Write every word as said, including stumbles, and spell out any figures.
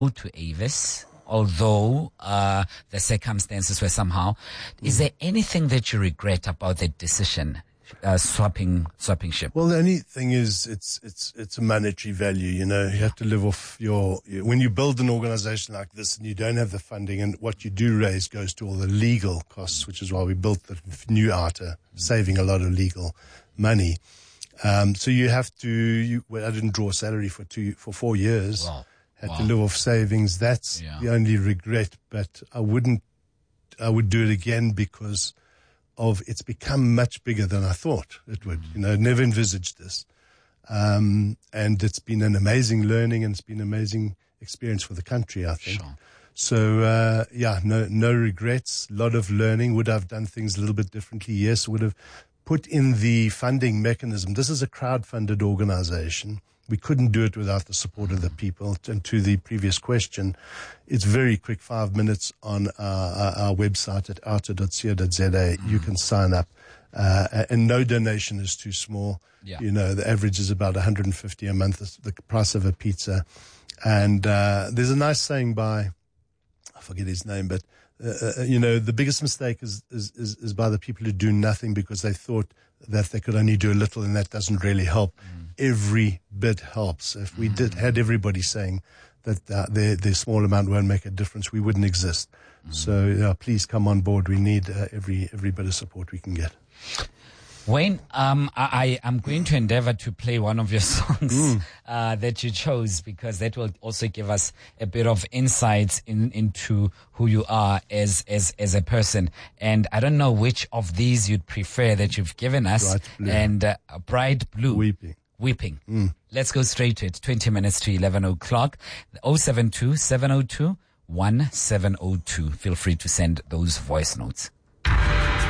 to Avis, although uh, the circumstances were somehow. Is there anything that you regret about that decision, uh, swapping swapping ship? Well, the only thing is, it's it's it's a monetary value. You know, you have to live off your. When you build an organization like this and you don't have the funding, and what you do raise goes to all the legal costs, which is why we built the new outer, saving a lot of legal money. Um, so you have to. You, well, I didn't draw a salary for two for four years. Wow. Had Wow. to live off savings. That's Yeah. the only regret. But I wouldn't. I would do it again because of it's become much bigger than I thought it would. You know, never envisaged this, um, and it's been an amazing learning and it's been an amazing experience for the country, I think. Sure. So uh, yeah, no no regrets. A lot of learning. Would I have done things a little bit differently? Yes. Would have put in the funding mechanism. This is a crowd-funded organization. We couldn't do it without the support of the people. And to the previous question, it's very quick, five minutes on our, our, our website at outer dot co dot za. Mm. You can sign up, uh, and no donation is too small. Yeah. You know, the average is about one hundred fifty a month, the price of a pizza. And uh, there's a nice saying by, I forget his name, but, uh, uh, you know, the biggest mistake is, is, is, is by the people who do nothing because they thought that they could only do a little, and that doesn't really help. Mm. Every bit helps. If we did had everybody saying that uh, their their small amount won't make a difference, we wouldn't exist. Mm. So yeah, please come on board. We need uh, every every bit of support we can get. Wayne, um, I, I am going to endeavor to play one of your songs mm. uh, that you chose, because that will also give us a bit of insights in, into who you are as as as a person. And I don't know which of these you'd prefer that you've given us. Bright Blue. And uh, Bright Blue. Weeping. Weeping. Mm. Let's go straight to it. twenty minutes to eleven o'clock. oh seven two, seven oh two, one seven oh two. Feel free to send those voice notes.